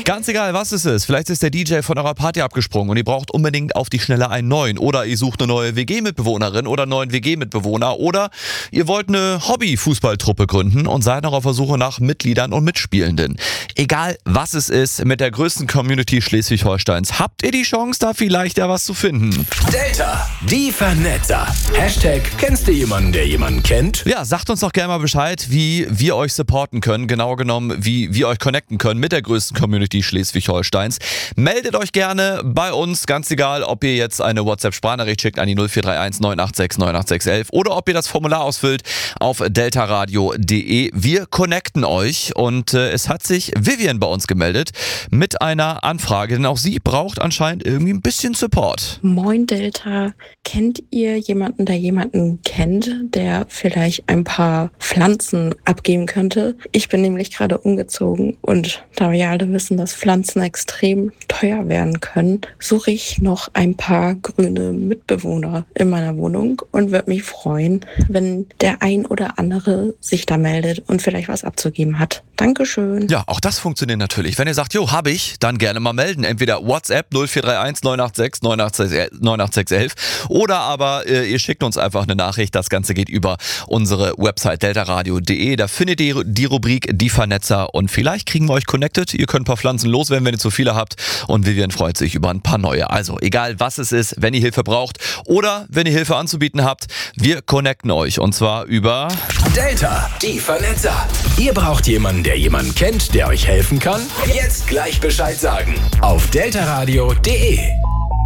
Ganz egal, was es ist. Vielleicht ist der DJ von eurer Party abgesprungen und ihr braucht unbedingt auf die Schnelle einen neuen. Oder ihr sucht eine neue WG-Mitbewohnerin oder einen neuen WG-Mitbewohner. Oder ihr wollt eine Hobby-Fußballtruppe gründen und seid noch auf der Suche nach Mitgliedern und Mitspielenden. Egal, was es ist, mit der größten Community Schleswig-Holsteins habt ihr die Chance, da vielleicht ja was zu finden. Delta, die Vernetzer. Hashtag, kennst du jemanden, der jemanden kennt? Ja, sagt uns doch gerne mal Bescheid, wie wir euch supporten können. Genau genommen, wie wir euch connecten können mit der größten Community Schleswig-Holsteins. Meldet euch gerne bei uns, ganz egal, ob ihr jetzt eine WhatsApp-Sprachnachricht schickt an die 0431 986 98611 oder ob ihr das Formular ausfüllt auf deltaradio.de. Wir connecten euch und es hat sich Vivian bei uns gemeldet mit einer Anfrage, denn auch sie braucht anscheinend irgendwie ein bisschen Support. Moin Delta, kennt ihr jemanden, der jemanden kennt, der vielleicht ein paar Pflanzen abgeben könnte? Ich bin nämlich gerade umgezogen und da wir ja alle wissen, dass Pflanzen extrem teuer werden können, suche ich noch ein paar grüne Mitbewohner in meiner Wohnung und würde mich freuen, wenn der ein oder andere sich da meldet und vielleicht was abzugeben hat. Dankeschön. Ja, auch das funktioniert natürlich. Wenn ihr sagt, jo, hab ich, dann gerne mal melden. Entweder WhatsApp 0431 986 98611 oder aber ihr schickt uns einfach eine Nachricht. Das Ganze geht über unsere Website deltaradio.de. Da findet ihr die Rubrik Die Vernetzer und vielleicht kriegen wir euch connected. Ihr könnt ein paar Pflanzen loswerden, wenn ihr zu viele habt und Vivian freut sich über ein paar neue. Also egal was es ist, wenn ihr Hilfe braucht oder wenn ihr Hilfe anzubieten habt, wir connecten euch und zwar über Delta, die Vernetzer. Ihr braucht jemanden, der jemanden kennt, der euch helfen kann? Jetzt gleich Bescheid sagen. Auf deltaradio.de.